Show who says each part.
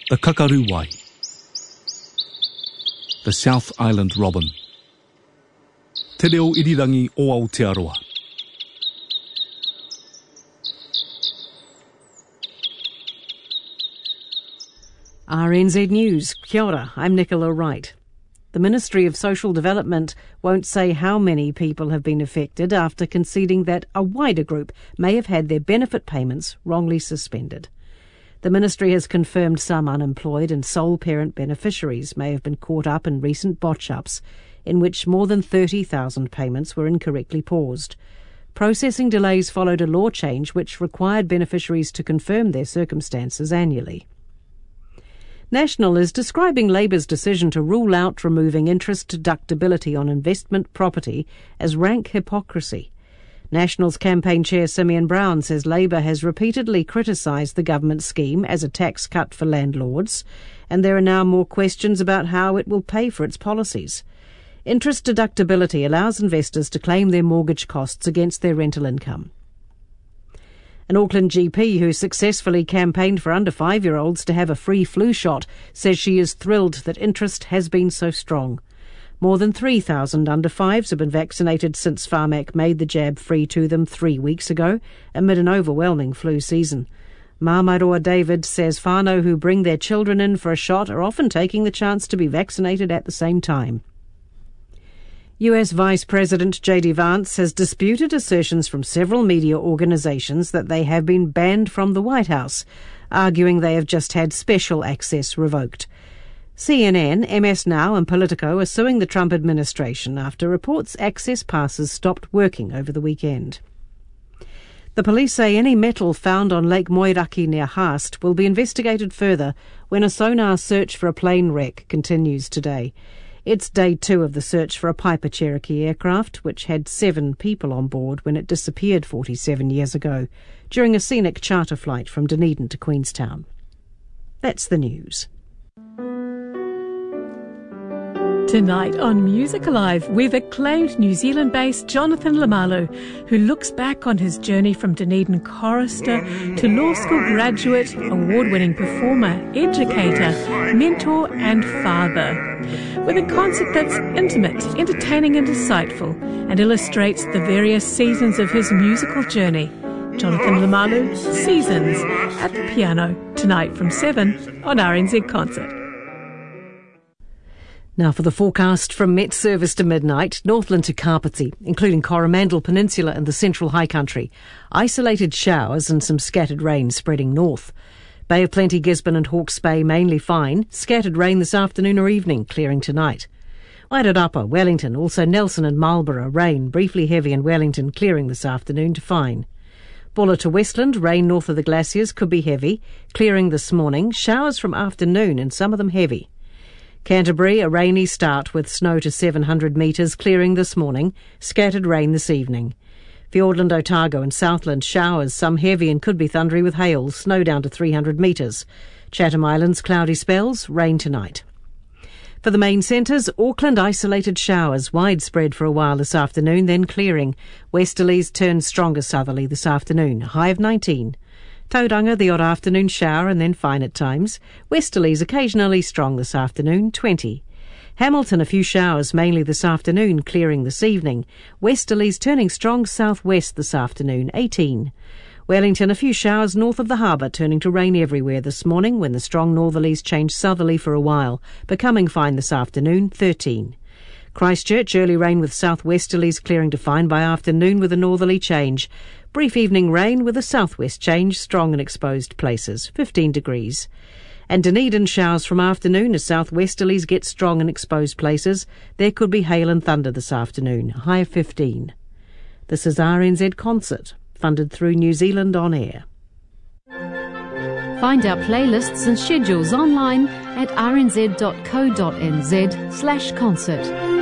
Speaker 1: The kakaruwai. The South Island robin. Te reo irirangi o Aotearoa.
Speaker 2: RNZ News. Kia ora, I'm Nicola Wright. The Ministry of Social Development won't say how many people have been affected after conceding that a wider group may have had their benefit payments wrongly suspended. The Ministry has confirmed some unemployed and sole parent beneficiaries may have been caught up in recent botch-ups in which more than 30,000 payments were incorrectly paused. Processing delays followed a law change which required beneficiaries to confirm their circumstances annually. National is describing Labour's decision to rule out removing interest deductibility on investment property as rank hypocrisy. National's campaign chair Simeon Brown says Labour has repeatedly criticised the government scheme as a tax cut for landlords, and there are now more questions about how it will pay for its policies. Interest deductibility allows investors to claim their mortgage costs against their rental income. An Auckland GP who successfully campaigned for under 5-year-olds to have a free flu shot says she is thrilled that interest has been so strong. More than 3,000 under 5s have been vaccinated since Pharmac made the jab free to them 3 weeks ago, amid an overwhelming flu season. Māmairoa David says whānau who bring their children in for a shot are often taking the chance to be vaccinated at the same time. US Vice President J.D. Vance has disputed assertions from several media organisations that they have been banned from the White House, arguing they have just had special access revoked. CNN, MS Now and Politico are suing the Trump administration after reports access passes stopped working over the weekend. The police say any metal found on Lake Moiraki near Haast will be investigated further when a sonar search for a plane wreck continues today. It's day 2 of the search for a Piper Cherokee aircraft, which had 7 people on board when it disappeared 47 years ago, during a scenic charter flight from Dunedin to Queenstown. That's the news.
Speaker 3: Tonight on Music Alive, we've acclaimed New Zealand-based Jonathan Lamalu, who looks back on his journey from Dunedin chorister to law school graduate, award-winning performer, educator, mentor and father. With a concert that's intimate, entertaining and insightful, and illustrates the various seasons of his musical journey. Jonathan Lamalu, Seasons, at the piano, tonight from 7 on RNZ Concert.
Speaker 2: Now for the forecast from Met Service to midnight, Northland to Kapiti, including Coromandel Peninsula and the Central High Country. Isolated showers and some scattered rain spreading north. Bay of Plenty, Gisborne and Hawke's Bay mainly fine. Scattered rain this afternoon or evening, clearing tonight. Wairarapa, Wellington, also Nelson and Marlborough, rain, briefly heavy in Wellington, clearing this afternoon to fine. Bulla to Westland, rain north of the glaciers, could be heavy, clearing this morning. Showers from afternoon and some of them heavy. Canterbury, a rainy start with snow to 700 metres, clearing this morning, scattered rain this evening. Fiordland, Otago and Southland, showers, some heavy and could be thundery with hail, snow down to 300 metres. Chatham Islands, cloudy spells, rain tonight. For the main centres, Auckland, isolated showers, widespread for a while this afternoon, then clearing. Westerlies turn stronger southerly this afternoon, high of 19. Tauranga, the odd afternoon shower and then fine at times. Westerlies occasionally strong this afternoon, 20. Hamilton, a few showers mainly this afternoon, clearing this evening. Westerlies turning strong southwest this afternoon, 18. Wellington, a few showers north of the harbour, turning to rain everywhere this morning when the strong northerlies change southerly for a while, becoming fine this afternoon, 13. Christchurch, early rain with southwesterlies clearing to fine by afternoon with a northerly change. Brief evening rain with a southwest change, strong in exposed places, 15 degrees. And Dunedin, showers from afternoon as southwesterlies get strong in exposed places. There could be hail and thunder this afternoon, high of 15. This is RNZ Concert, funded through New Zealand On Air.
Speaker 4: Find our playlists and schedules online at rnz.co.nz/concert.